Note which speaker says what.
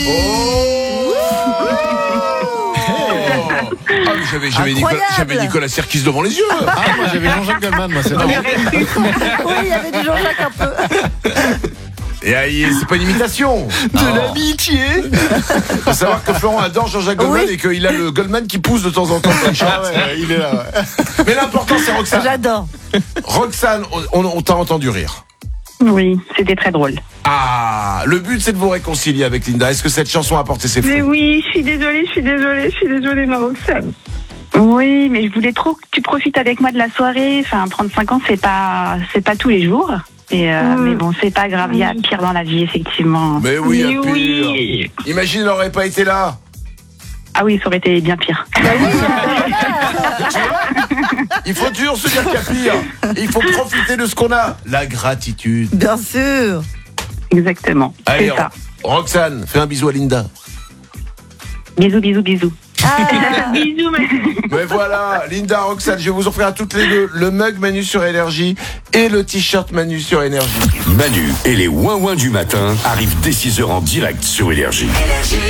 Speaker 1: J'avais Nicolas Sirkis devant les yeux.
Speaker 2: Moi j'avais Jean-Jacques Goldman, moi c'est marrant.
Speaker 3: Oui, il y avait du Jean-Jacques un peu.
Speaker 1: Et c'est pas une imitation.
Speaker 2: De l'amitié.
Speaker 1: Faut savoir que Florent adore Jean-Jacques Goldman et qu'il a le Goldman qui pousse de temps en temps.
Speaker 2: Il est là. Ouais.
Speaker 1: Mais l'important c'est Roxane.
Speaker 3: J'adore.
Speaker 1: Roxane, on t'a entendu rire.
Speaker 4: Oui, c'était très drôle.
Speaker 1: Ah, le but c'est de vous réconcilier avec Linda. Est-ce que cette chanson a porté ses fruits?
Speaker 4: Mais oui, je suis désolée, ma Roxane. Oui, mais je voulais trop que tu profites avec moi de la soirée. Enfin, 35 ans, c'est pas tous les jours. Mais bon, c'est pas grave, il y a pire dans la vie, effectivement.
Speaker 1: Mais oui, il y a pire.
Speaker 4: Oui.
Speaker 1: Imagine, elle n'aurait pas été là.
Speaker 4: Ah oui, ça aurait été bien pire.
Speaker 1: Il faut toujours se dire qu'il y a pire. Il faut profiter de ce qu'on a. La gratitude.
Speaker 3: Bien sûr.
Speaker 4: Exactement.
Speaker 1: Allez,
Speaker 4: C'est ça.
Speaker 1: Roxane, fais un bisou à Linda.
Speaker 4: Bisous.
Speaker 3: Bisous,
Speaker 1: Mais voilà, Linda, Roxane, je vais vous offrir à toutes les deux le mug Manu sur Énergie et le t-shirt Manu sur Énergie.
Speaker 5: Manu et les ouin-ouin du matin arrivent dès 6h en direct sur Énergie.